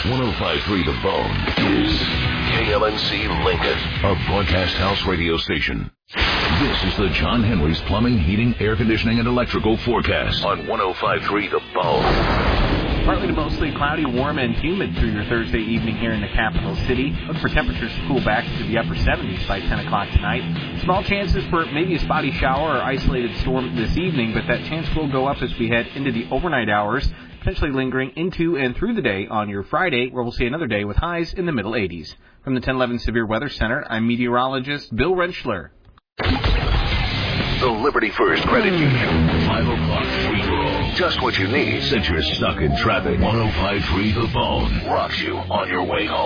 105.3 The Bone is KLNC Lincoln, a broadcast house radio station. This is the John Henry's Plumbing, Heating, Air Conditioning, and Electrical forecast on 105.3 The Bone. Partly to mostly cloudy, warm, and humid through your Thursday evening here in the capital city. Look for temperatures to cool back to the upper 70s by 10 o'clock tonight. Small chances for maybe a spotty shower or isolated storm this evening, but that chance will go up as we head into the overnight hours, potentially lingering into and through the day on your Friday, where we'll see another day with highs in the middle 80s. From the 1011 Severe Weather Center, I'm meteorologist Bill Rentschler. The Liberty First Credit Union. 5 o'clock free-for-all. Just what you need since you're stuck in traffic. 105.3 The Bone rocks you on your way home.